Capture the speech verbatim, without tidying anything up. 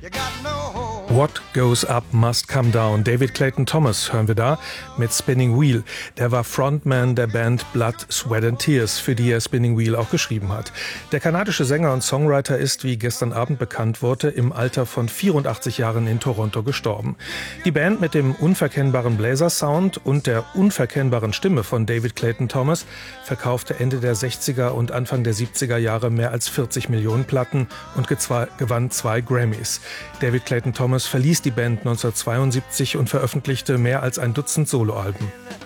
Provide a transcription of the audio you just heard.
What Goes Up Must Come Down. David Clayton Thomas hören wir da mit Spinning Wheel. Der war Frontman der Band Blood, Sweat and Tears, für die er Spinning Wheel auch geschrieben hat. Der kanadische Sänger und Songwriter ist, wie gestern Abend bekannt wurde, im Alter von vierundachtzig Jahren in Toronto gestorben. Die Band mit dem unverkennbaren Bläsersound und der unverkennbaren Stimme von David Clayton Thomas verkaufte Ende der sechziger und Anfang der siebziger Jahre mehr als vierzig Millionen Platten und gewann zwei Grammys. David Clayton Thomas verließ die Band neunzehnhundertzweiundsiebzig und veröffentlichte mehr als ein Dutzend Soloalben.